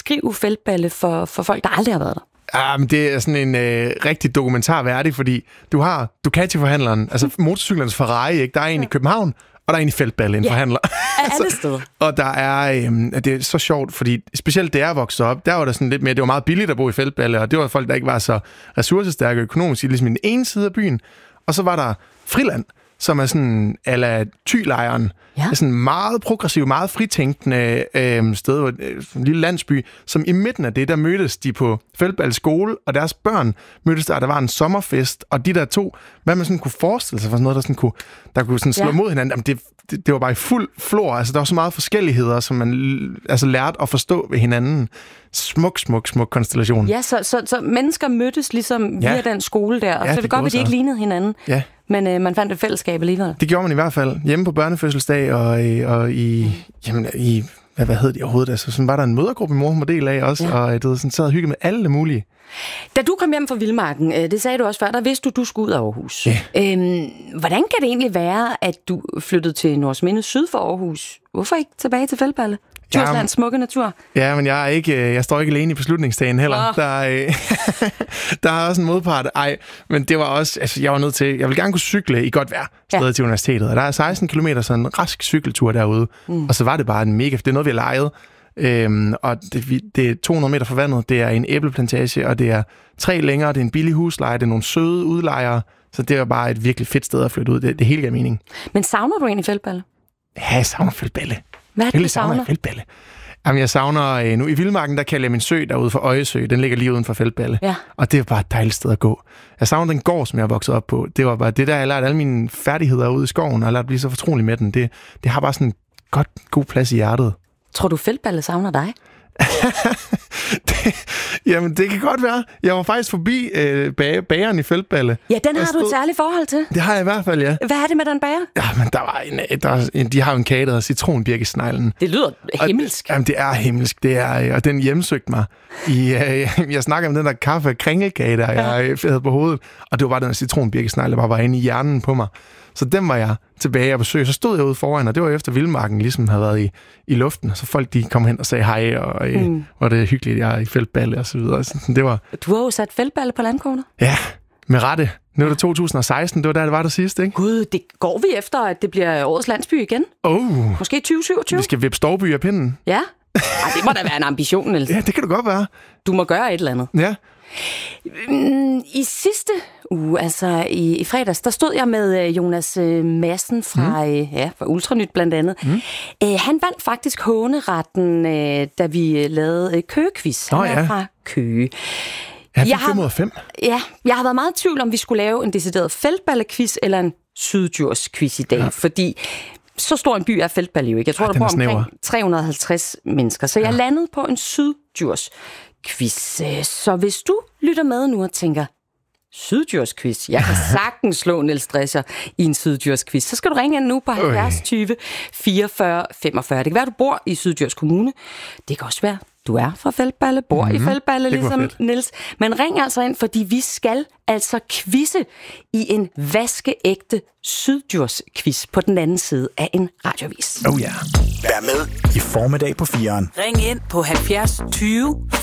beskrive feltballe for folk, der aldrig har været der? Ja, men det er sådan en rigtig dokumentarværdig, fordi du har Ducati-forhandleren, altså motorcyklernes Ferrari, ikke? Der er en i København, og der er en i feltballe, en forhandler. Alle steder. Og der er, det er så sjovt, fordi specielt da jeg voksede op, der var der sådan lidt mere, det var meget billigt at bo i feltballe, og det var folk, der ikke var så ressourcestærke økonomisk, ligesom i den ene side af byen. Og så var der Friland, som er sådan a la Thylejren. Ja. Sådan meget progressiv, meget fritænkende sted, en lille landsby, som i midten af det, der mødtes de på Feldballe skole, og deres børn mødtes der var en sommerfest, og de der to, hvad man sådan kunne forestille sig for sådan noget, der kunne sådan slå mod hinanden, jamen det var bare i fuld flor, altså der var så meget forskelligheder, som man altså lærte at forstå ved hinanden. Smuk konstellation. Ja, så mennesker mødtes ligesom via den skole der, og så det godt, at de ikke lignede hinanden. Ja. Men man fandt et fællesskab alligevel. Det gjorde man i hvert fald. Hjemme på børnefødselsdag og i hvad hed det overhovedet? Altså, sådan var der en mødergruppe, mor var del af også, og du sådan sad og hyggede med alle mulige. Da du kom hjem fra Vildmarken, det sagde du også før, der vidste du skulle ud af Aarhus. Ja. Hvordan kan det egentlig være, at du flyttede til Nordsminde syd for Aarhus? Hvorfor ikke tilbage til Feldballe? Djurslands smukke natur. Ja, men jeg står ikke alene i beslutningsdagen heller. Der er også en modpart. Men det var også, altså jeg var nødt til, jeg vil gerne kunne cykle i godt vejr stadig til universitetet. Og der er 16 kilometer, sådan en rask cykeltur derude. Og så var det bare en mega, det er noget, vi har lejet. Og det er 200 meter fra vandet, det er en æbleplantage, og det er 3 længere, det er en billig husleje, det er nogle søde udlejere. Så det var bare et virkelig fedt sted at flytte ud. Det hele gav mening. Men savner du egentlig Feldballe? Ja, jeg savner Feldballe. Hvad er det, du savner? Feldballe. Jamen, jeg savner... Nu i Vildmarken, der kalder jeg min sø derude for Øjesø. Den ligger lige uden for Feldballe. Ja. Og det er bare et dejligt sted at gå. Jeg savner den gård, som jeg er vokset op på. Det var bare det der, jeg lærte alle mine færdigheder ude i skoven, og jeg lærte at blive så fortrolig med den. Det har bare sådan en god plads i hjertet. Tror du, Feldballe savner dig? Jamen, det kan godt være. Jeg var faktisk forbi bageren i Feldballe. Ja, den har du et særligt forhold til. Det har jeg i hvert fald, ja. Hvad er det med den bager? Ja, men der var de har jo en kage, der hedder citronbirkesneglen. Det lyder himmelsk. Jamen, det er himmelsk. Det er, og den hjemsøgte mig. Jeg snakker om den der kaffe-kringelkage, der jeg havde på hovedet. Og det var bare den der citronbirkesnegle, der bare var inde i hjernen på mig. Så dem var jeg tilbage og besøg. Så stod jeg ude foran, og det var efter Vildmarken ligesom havde været i luften. Så folk de kom hen og sagde hej, og var det hyggeligt, jeg er i Feldballe og så videre. Så det var... Du har jo sat Feldballe på landkortet. Ja, med rette. Nu er det 2016, det var der var sidst, ikke? Gud, det går vi efter, at det bliver årets landsby igen. Måske 2027. Vi skal vippe Storby af pinden. Ja. Det må da være en ambition, Niels. Ja, det kan du godt være. Du må gøre et eller andet. Ja. I sidste uge, altså i fredags, der stod jeg med Jonas Madsen fra Ultranyt blandt andet. Han vandt faktisk håneretten, da vi lavede Køge-quiz. Han er fra Køge. Han fik 5 ud af 5. Ja, jeg har været meget i tvivl, om vi skulle lave en decideret Feldballe-quiz eller en Syddjurs-quiz i dag, fordi så stor en by er Feldballe jo ikke. Jeg tror, der bor omkring 350 mennesker, så jeg landede på en Syddjurs-quiz. Så hvis du lytter med nu og tænker, Syddjurs-quiz, jeg kan sagtens slå Niels Drescher i en Syddjurs-quiz, så skal du ringe ind nu på 70 20 44 45. Det kan være, du bor i Syddjurs Kommune. Det kan også være, du er fra Feldballe, bor i Feldballe, ligesom Niels. Men ring altså ind, fordi vi skal altså quizze i en vaskeægte Syddjurs-quiz på den anden side af en radioavis. Vær med i formiddag på 4'eren. Ring ind på 70 20